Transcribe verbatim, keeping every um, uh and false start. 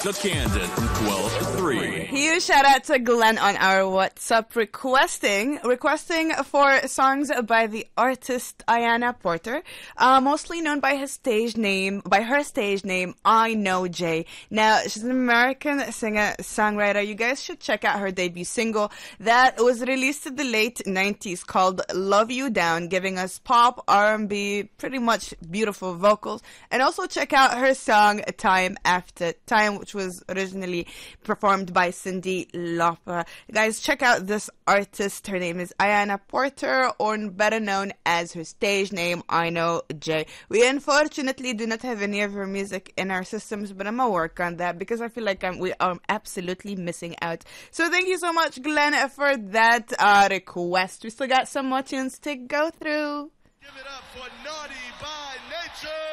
The Candid from twelve to three. Huge shout out to Glenn on our WhatsApp requesting requesting for songs by the artist Ayanna Porter, uh, mostly known by his stage name, by her stage name, I Know Jay. Now, she's an American singer-songwriter. You guys should check out her debut single that was released in the late nineties called Love You Down, giving us pop, R and B, pretty much beautiful vocals. And also check out her song Time After Time, which was originally performed by Cyndi Lauper. Guys, check out this artist. Her name is Ayanna Porter, or better known as her stage name, I Know Jay. We unfortunately do not have any of her music in our systems, but I'm gonna work on that because I feel like I'm, we are absolutely missing out. So thank you so much, Glenn, for that uh, request. We still got some more tunes to go through. Give it up for Naughty by Nature.